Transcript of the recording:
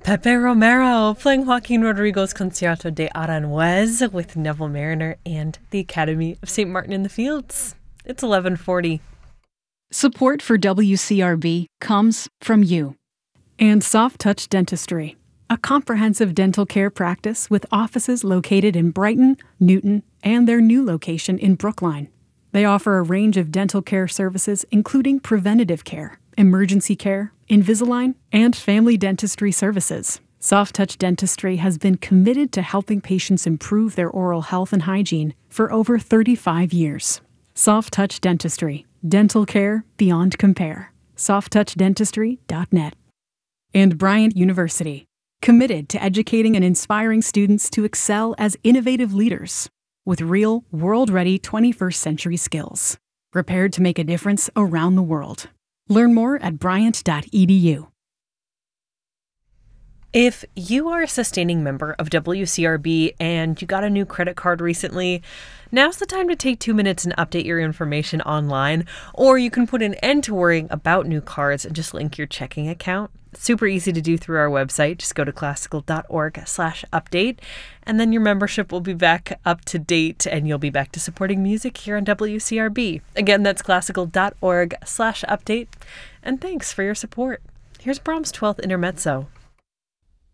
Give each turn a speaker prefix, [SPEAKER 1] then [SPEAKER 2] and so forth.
[SPEAKER 1] Pepe Romero playing Joaquin Rodrigo's Concierto de Aranjuez with Neville Mariner and the Academy of St. Martin in the Fields. It's 11:40.
[SPEAKER 2] Support for WCRB comes from you. And Soft Touch Dentistry, a comprehensive dental care practice with offices located in Brighton, Newton, and their new location in Brookline. They offer a range of dental care services, including preventative care, emergency care, Invisalign, and family dentistry services. Soft Touch Dentistry has been committed to helping patients improve their oral health and hygiene for over 35 years. Soft Touch Dentistry, dental care beyond compare. softtouchdentistry.net. And Bryant University, committed to educating and inspiring students to excel as innovative leaders with real, world-ready 21st century skills, prepared to make a difference around the world. Learn more at bryant.edu.
[SPEAKER 1] If you are a sustaining member of WCRB and you got a new credit card recently, now's the time to take 2 minutes and update your information online, or you can put an end to worrying about new cards and just link your checking account. It's super easy to do through our website. Just go to classical.org/update, and then your membership will be back up to date and you'll be back to supporting music here on WCRB. Again, that's classical.org/update, and thanks for your support. Here's Brahms' 12th Intermezzo.